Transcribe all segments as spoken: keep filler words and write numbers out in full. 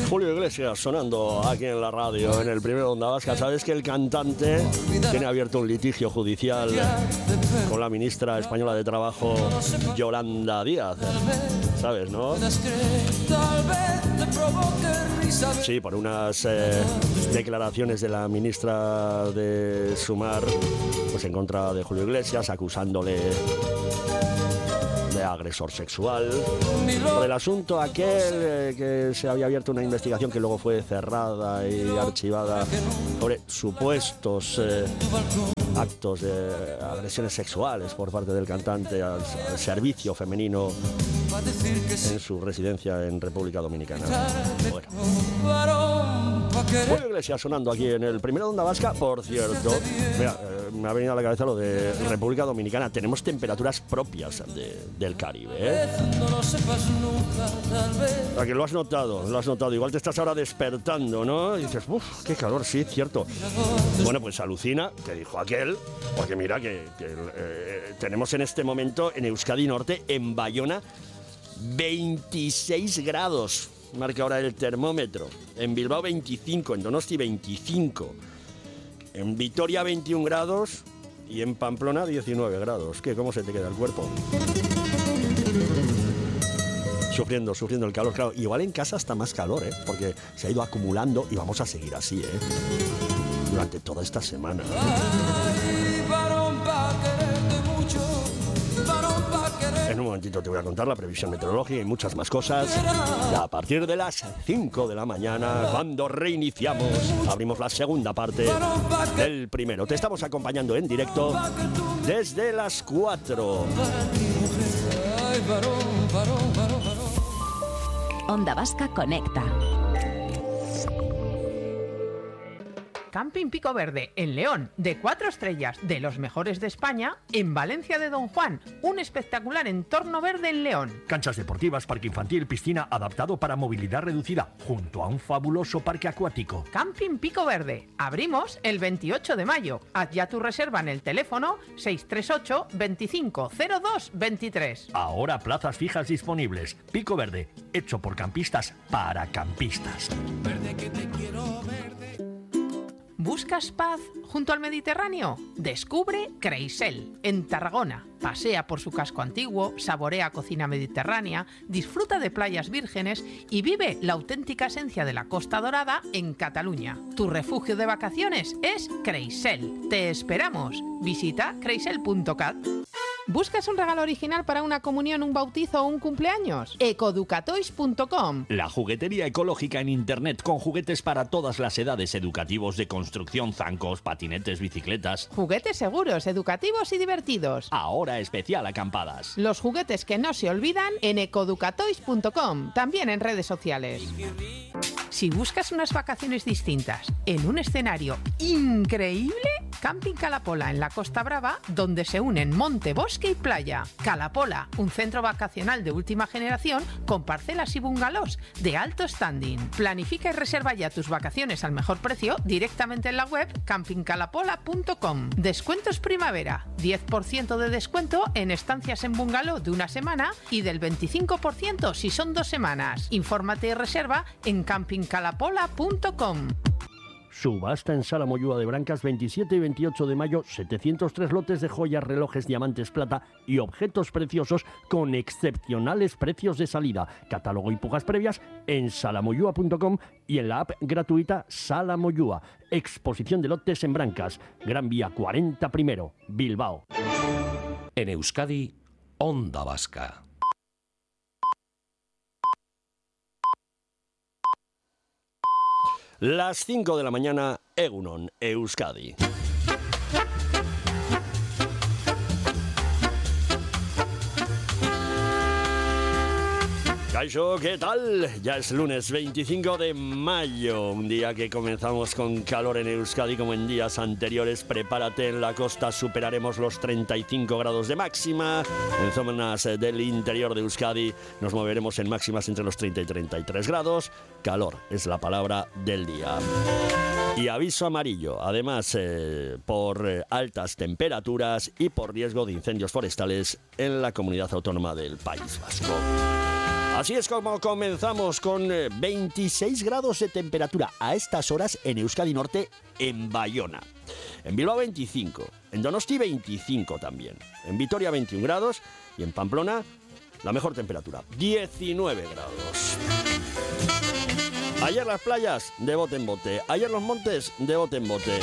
Julio Iglesias sonando aquí en la radio, en el primero Onda Vasca. Sabes que el cantante tiene abierto un litigio judicial con la ministra española de Trabajo, Yolanda Díaz. ¿Sabes, no? Sí, por unas eh, declaraciones de la ministra de Sumar, pues en contra de Julio Iglesias, acusándole de agresor sexual. Por el asunto aquel eh, que se había abierto una investigación que luego fue cerrada y archivada sobre supuestos eh, actos de agresiones sexuales por parte del cantante al, al servicio femenino en su residencia en República Dominicana. Bueno. Julio Iglesias sonando aquí en el primero Onda Vasca. Por cierto, mira, eh, me ha venido a la cabeza lo de República Dominicana. Tenemos temperaturas propias de, del Caribe, ¿eh? O sea, que lo has notado, lo has notado. Igual te estás ahora despertando, ¿no? Y dices, uff, qué calor, sí, cierto. Bueno, pues alucina, que dijo aquel, porque mira que, que eh, tenemos en este momento en Euskadi Norte, en Bayona, veintiséis grados. Marca ahora el termómetro. En Bilbao veinticinco, en Donosti veinticinco, en Vitoria veintiún grados y en Pamplona diecinueve grados. ¿Qué? ¿Cómo se te queda el cuerpo? Sufriendo, sufriendo el calor, claro. Igual en casa está más calor, ¿eh? Porque se ha ido acumulando y vamos a seguir así, ¿eh? Durante toda esta semana. En un momentito te voy a contar la previsión meteorológica y muchas más cosas. Y a partir de las cinco de la mañana, cuando reiniciamos, abrimos la segunda parte del primero. Te estamos acompañando en directo desde las cuatro. Onda Vasca conecta. Camping Pico Verde, en León, de cuatro estrellas, de los mejores de España, en Valencia de Don Juan, un espectacular entorno verde en León. Canchas deportivas, parque infantil, piscina adaptado para movilidad reducida, junto a un fabuloso parque acuático. Camping Pico Verde, abrimos el veintiocho de mayo. Haz ya tu reserva en el teléfono seis tres ocho, veinticinco cero dos veintitrés. Ahora plazas fijas disponibles. Pico Verde, hecho por campistas para campistas. Verde que te quiero, verde. ¿Buscas paz junto al Mediterráneo? Descubre Creisel, en Tarragona. Pasea por su casco antiguo, saborea cocina mediterránea, disfruta de playas vírgenes y vive la auténtica esencia de la Costa Dorada en Cataluña. Tu refugio de vacaciones es Creisel. Te esperamos. Visita creisel punto cat. ¿Buscas un regalo original para una comunión, un bautizo o un cumpleaños? ecoducatoys punto com. La juguetería ecológica en internet con juguetes para todas las edades, educativos, de construcción, zancos, patinetes, bicicletas. Juguetes seguros, educativos y divertidos. Ahora especial acampadas. Los juguetes que no se olvidan en ecoducatoys punto com, también en redes sociales. Si buscas unas vacaciones distintas en un escenario increíble, Camping Calapola en la Costa Brava, donde se unen monte, bosque y playa. Calapola, un centro vacacional de última generación con parcelas y bungalows de alto standing. Planifica y reserva ya tus vacaciones al mejor precio directamente en la web camping calapola punto com. Descuentos primavera, diez por ciento de descuento en estancias en bungalow de una semana y del veinticinco por ciento si son dos semanas. Infórmate y reserva en camping calapola punto com. Subasta en Sala Moyúa de Brancas, veintisiete y veintiocho de mayo, setecientos tres lotes de joyas, relojes, diamantes, plata y objetos preciosos con excepcionales precios de salida. Catálogo y pujas previas en sala moyúa punto com y en la app gratuita Sala Moyúa. Exposición de lotes en Brancas, Gran Vía cuarenta primero, Bilbao. En Euskadi, Onda Vasca. Las cinco de la mañana, Egunon, Euskadi. Kaixo, ¿qué tal? Ya es lunes veinticinco de mayo, un día que comenzamos con calor en Euskadi como en días anteriores. Prepárate, en la costa superaremos los treinta y cinco grados de máxima. En zonas del interior de Euskadi nos moveremos en máximas entre los treinta y treinta y tres grados. Calor es la palabra del día. Y aviso amarillo, además, eh, por eh, altas temperaturas y por riesgo de incendios forestales en la comunidad autónoma del País Vasco. Así es como comenzamos con veintiséis grados de temperatura a estas horas en Euskadi Norte, en Bayona. En Bilbao veinticinco, en Donosti veinticinco también, en Vitoria veintiún grados y en Pamplona la mejor temperatura, diecinueve grados. Ayer las playas de bote en bote, ayer los montes de bote en bote.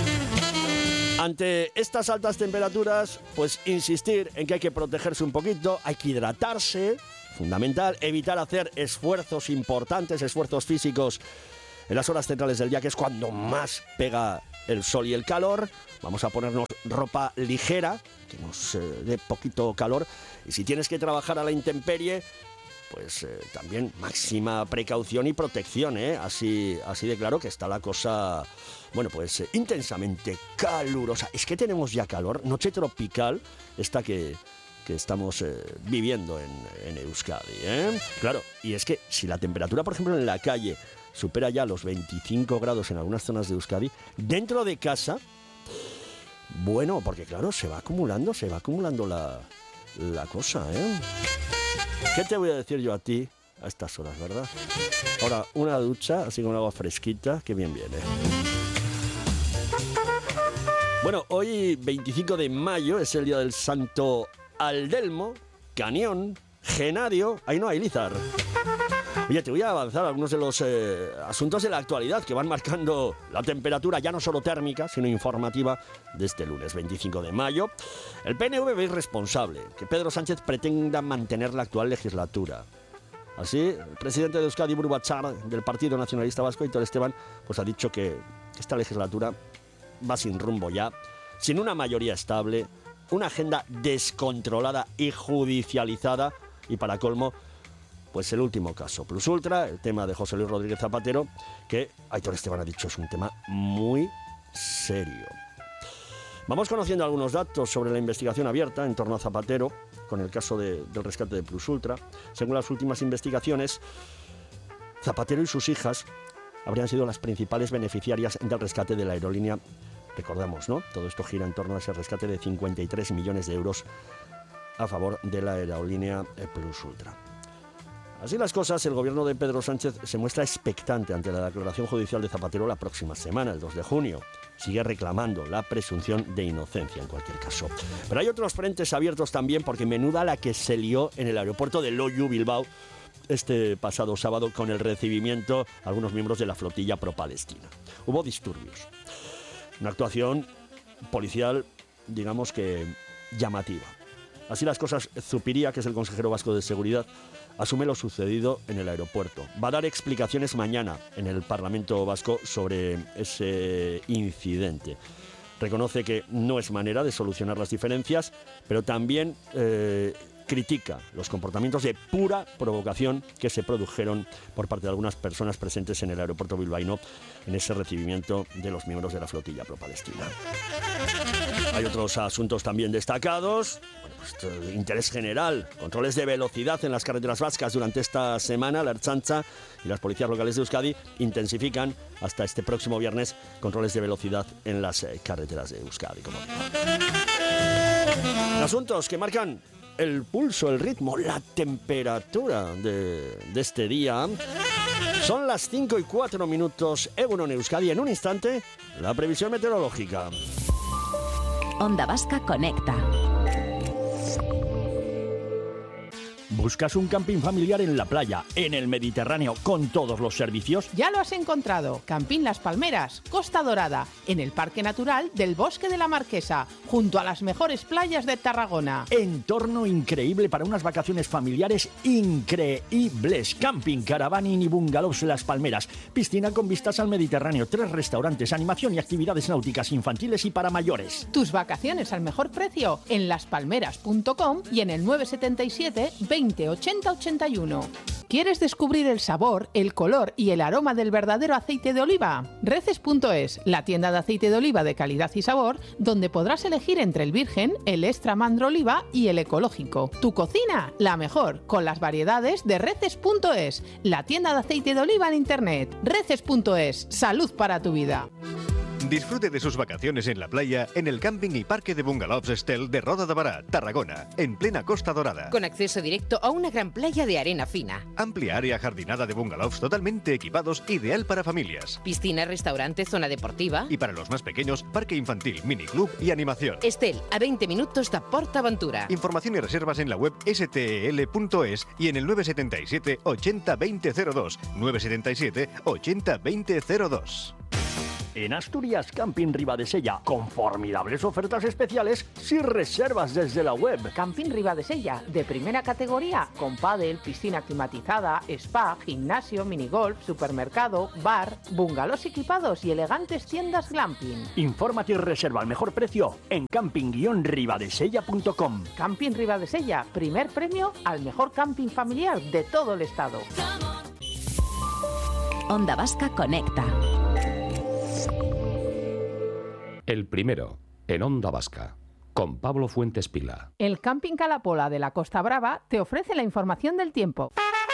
Ante estas altas temperaturas, pues insistir en que hay que protegerse un poquito, hay que hidratarse, fundamental, evitar hacer esfuerzos importantes, esfuerzos físicos en las horas centrales del día, que es cuando más pega el sol y el calor. Vamos a ponernos ropa ligera, que nos eh, dé poquito calor. Y si tienes que trabajar a la intemperie, pues eh, también máxima precaución y protección, ¿eh? Así, así de claro que está la cosa, bueno, pues eh, intensamente calurosa. Es que tenemos ya calor, noche tropical, esta que, que estamos eh, viviendo en, en Euskadi, ¿eh? Claro, y es que si la temperatura, por ejemplo, en la calle supera ya los veinticinco grados en algunas zonas de Euskadi, dentro de casa, bueno, porque claro, se va acumulando, se va acumulando la, la cosa, ¿eh? ¿Qué te voy a decir yo a ti a estas horas, verdad? Ahora, una ducha, así con agua fresquita, que bien viene. Bueno, hoy, veinticinco de mayo, es el día del Santo Aldelmo, Canión, Genadio, Ainhoa Ilizar. Oye, te voy a avanzar algunos de los eh, asuntos de la actualidad que van marcando la temperatura ya no solo térmica, sino informativa de este lunes veinticinco de mayo. El P N V ve irresponsable que Pedro Sánchez pretenda mantener la actual legislatura. Así, el presidente de Euskadi, Buru Batzar, del Partido Nacionalista Vasco, Aitor Esteban, pues ha dicho que esta legislatura va sin rumbo ya, sin una mayoría estable, una agenda descontrolada y judicializada, y para colmo, pues el último caso, Plus Ultra, el tema de José Luis Rodríguez Zapatero, que Aitor Esteban ha dicho es un tema muy serio. Vamos conociendo algunos datos sobre la investigación abierta en torno a Zapatero, con el caso de, del rescate de Plus Ultra. Según las últimas investigaciones, Zapatero y sus hijas habrían sido las principales beneficiarias del rescate de la aerolínea. Recordamos, ¿no? Todo esto gira en torno a ese rescate de cincuenta y tres millones de euros a favor de la aerolínea Plus Ultra. Así las cosas, el gobierno de Pedro Sánchez se muestra expectante ante la declaración judicial de Zapatero la próxima semana, el dos de junio. Sigue reclamando la presunción de inocencia en cualquier caso. Pero hay otros frentes abiertos también, porque menuda la que se lió en el aeropuerto de Loiu, Bilbao, este pasado sábado con el recibimiento a algunos miembros de la flotilla pro-palestina. Hubo disturbios. Una actuación policial, digamos que llamativa. Así las cosas, Zupiria, que es el consejero vasco de Seguridad, asume lo sucedido en el aeropuerto. Va a dar explicaciones mañana en el Parlamento Vasco sobre ese incidente. Reconoce que no es manera de solucionar las diferencias, pero también eh, critica los comportamientos de pura provocación que se produjeron por parte de algunas personas presentes en el aeropuerto bilbaíno en ese recibimiento de los miembros de la flotilla pro-palestina. Hay otros asuntos también destacados. Bueno, pues, interés general, controles de velocidad en las carreteras vascas. Durante esta semana, la Ertzaintza y las policías locales de Euskadi intensifican hasta este próximo viernes controles de velocidad en las eh, carreteras de Euskadi. Como asuntos que marcan el pulso, el ritmo, la temperatura de, de este día. Son las cinco y cuatro minutos, Egunon Euskadi. En un instante, la previsión meteorológica. Onda Vasca Conecta. ¿Buscas un camping familiar en la playa, en el Mediterráneo, con todos los servicios? Ya lo has encontrado. Campín Las Palmeras, Costa Dorada, en el Parque Natural del Bosque de la Marquesa, junto a las mejores playas de Tarragona. Entorno increíble para unas vacaciones familiares increíbles. Camping, caravaning y bungalows Las Palmeras. Piscina con vistas al Mediterráneo, tres restaurantes, animación y actividades náuticas infantiles y para mayores. Tus vacaciones al mejor precio en las palmeras punto com y en el nueve siete siete, veinte, ochenta, ochenta y uno. ¿Quieres descubrir el sabor, el color y el aroma del verdadero aceite de oliva? Reces punto es, la tienda de aceite de oliva de calidad y sabor, donde podrás elegir entre el virgen, el extra mandro oliva y el ecológico. Tu cocina, la mejor, con las variedades de Reces punto es, la tienda de aceite de oliva en internet. Reces punto es, salud para tu vida. Disfrute de sus vacaciones en la playa en el camping y parque de bungalows Estel de Roda de Bará, Tarragona, en plena Costa Dorada. Con acceso directo a una gran playa de arena fina. Amplia área jardinada de bungalows totalmente equipados, ideal para familias. Piscina, restaurante, zona deportiva. Y para los más pequeños, parque infantil, miniclub y animación. Estel, a veinte minutos de PortAventura. Información y reservas en la web s t e l punto es y en el nueve siete siete, ochenta, veinte cero dos. nueve siete siete, ochenta, veinte cero dos. En Asturias Camping Ribadesella, con formidables ofertas especiales si reservas desde la web. Camping Ribadesella, de primera categoría, con pádel, piscina climatizada, spa, gimnasio, minigolf, supermercado, bar, bungalows equipados y elegantes tiendas glamping. Infórmate y reserva al mejor precio en camping guion ribadesella punto com. Camping Ribadesella, primer premio al mejor camping familiar de todo el estado. Onda Vasca Conecta. El primero, en Onda Vasca, con Pablo Fuentes Pila. El Camping Calapola de la Costa Brava te ofrece la información del tiempo.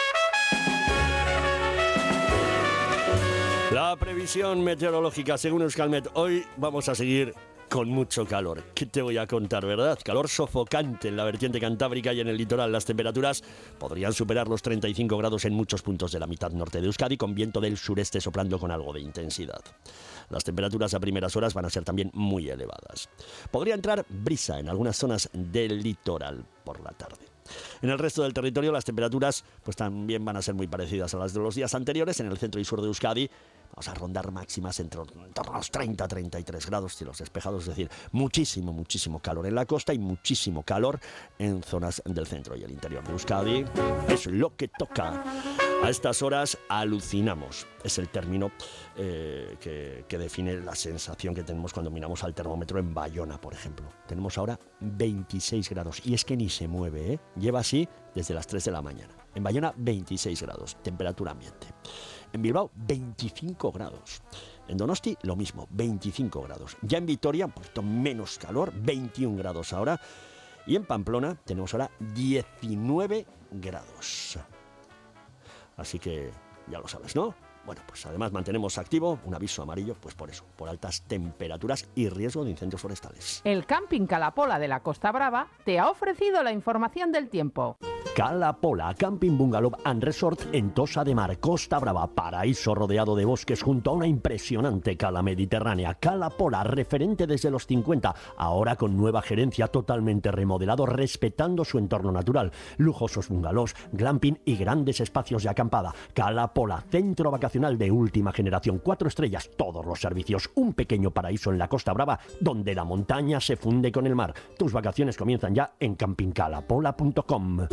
La previsión meteorológica según Euskalmet. Hoy vamos a seguir con mucho calor. ¿Qué te voy a contar, verdad? Calor sofocante en la vertiente cantábrica y en el litoral. Las temperaturas podrían superar los treinta y cinco grados en muchos puntos de la mitad norte de Euskadi, con viento del sureste soplando con algo de intensidad. Las temperaturas a primeras horas van a ser también muy elevadas. Podría entrar brisa en algunas zonas del litoral por la tarde. En el resto del territorio las temperaturas pues también van a ser muy parecidas a las de los días anteriores. En el centro y sur de Euskadi vamos a rondar máximas entre en torno a los treinta a treinta y tres grados, cielos despejados, es decir, muchísimo, muchísimo calor en la costa y muchísimo calor en zonas del centro y el interior de Euskadi. Es lo que toca. A estas horas alucinamos. Es el término eh, que, que define la sensación que tenemos cuando miramos al termómetro en Bayona, por ejemplo. Tenemos ahora veintiséis grados y es que ni se mueve, ¿eh? Lleva así desde las tres de la mañana. En Bayona veintiséis grados, temperatura ambiente. En Bilbao veinticinco grados. En Donosti lo mismo, veinticinco grados. Ya en Vitoria un poquito menos calor, veintiún grados ahora. Y en Pamplona tenemos ahora diecinueve grados. Así que ya lo sabes, ¿no? Bueno, pues además mantenemos activo un aviso amarillo, pues por eso, por altas temperaturas y riesgo de incendios forestales. El Camping Calapola de la Costa Brava te ha ofrecido la información del tiempo. Calapola, Camping Bungalow and Resort en Tosa de Mar, Costa Brava, paraíso rodeado de bosques junto a una impresionante cala mediterránea. Calapola, referente desde los cincuenta, ahora con nueva gerencia, totalmente remodelado, respetando su entorno natural. Lujosos bungalows, glamping y grandes espacios de acampada. Calapola, centro vacacional de última generación, cuatro estrellas, todos los servicios, un pequeño paraíso en la Costa Brava, donde la montaña se funde con el mar. Tus vacaciones comienzan ya en camping calapola punto com.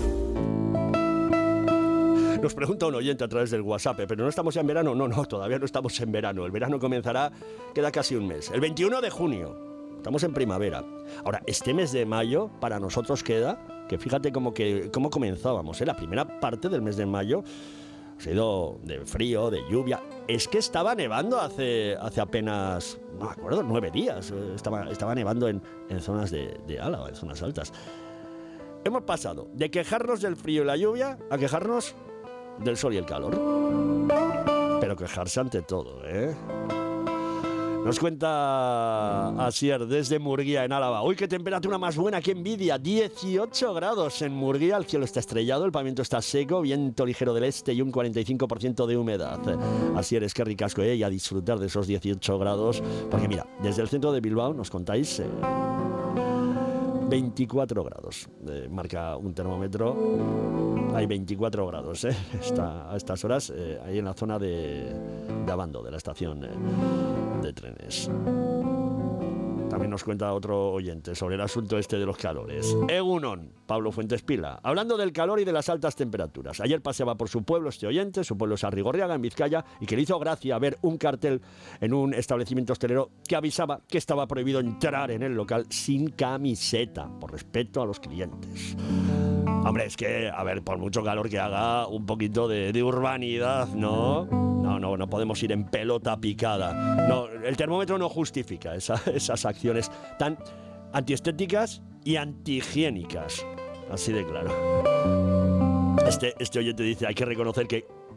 Nos pregunta un oyente a través del WhatsApp, ¿pero no estamos ya en verano? No, no, todavía no estamos en verano. El verano comenzará, queda casi un mes, el veintiuno de junio. Estamos en primavera. Ahora, este mes de mayo para nosotros queda, que fíjate cómo, que, cómo comenzábamos, ¿eh? La primera parte del mes de mayo ha sido de frío, de lluvia. Es que estaba nevando hace, hace apenas, no me acuerdo, nueve días. Estaba, estaba nevando en, en zonas de, de Álava, en zonas altas. Hemos pasado de quejarnos del frío y la lluvia a quejarnos del sol y el calor. Pero quejarse ante todo, ¿eh? Nos cuenta Asier desde Murguía, en Álava. Uy, qué temperatura más buena, qué envidia. dieciocho grados en Murguía, el cielo está estrellado, el pavimento está seco, viento ligero del este y un cuarenta y cinco por ciento de humedad. Asier, es que ricasco, ¿eh? Y a disfrutar de esos dieciocho grados. Porque mira, desde el centro de Bilbao nos contáis... Eh, veinticuatro grados, eh, marca un termómetro, hay veinticuatro grados, ¿eh? Está, a estas horas, eh, ahí en la zona de, de Abando, de la estación eh, de trenes. También nos cuenta otro oyente sobre el asunto este de los calores. Egunon, Pablo Fuentes Pila, hablando del calor y de las altas temperaturas. Ayer paseaba por su pueblo este oyente, su pueblo es Arrigorriaga, en Vizcaya, y que le hizo gracia ver un cartel en un establecimiento hostelero que avisaba que estaba prohibido entrar en el local sin camiseta, por respeto a los clientes. Hombre, es que, a ver, por mucho calor que haga, un poquito de, de urbanidad, ¿no? No, no, no podemos ir en pelota picada. No, el termómetro no justifica esa, esas acciones tan antiestéticas y antihigiénicas. Así de claro. Este, este oyente dice, hay que reconocer que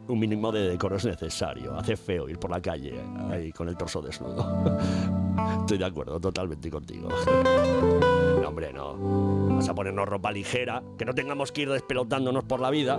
un mínimo de decoro es necesario. Hace feo ir por la calle ahí con el torso desnudo. Estoy de acuerdo totalmente contigo. No, hombre, no. Vas a ponernos ropa ligera, que no tengamos que ir despelotándonos por la vida.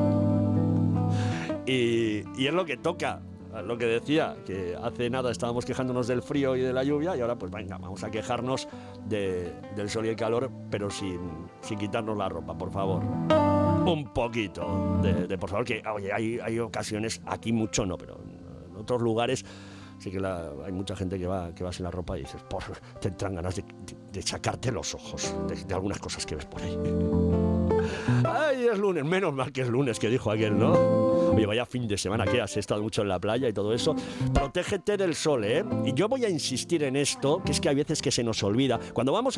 Y, y es lo que toca. Lo que decía, que hace nada estábamos quejándonos del frío y de la lluvia, y ahora pues venga, vamos a quejarnos de, del sol y el calor, pero sin, sin quitarnos la ropa, por favor. Un poquito de, de por favor, que oye, hay, hay ocasiones, aquí mucho no, pero en otros lugares sí que la, hay mucha gente que va, que va sin la ropa y dices, por, te entran ganas de, de, de sacarte los ojos de, de algunas cosas que ves por ahí. Ay, es lunes, menos mal que es lunes, que dijo aquel, ¿no? Oye, vaya fin de semana que has estado mucho en la playa y todo eso. Protégete del sol, ¿eh? Y yo voy a insistir en esto, que es que hay veces que se nos olvida. Cuando vamos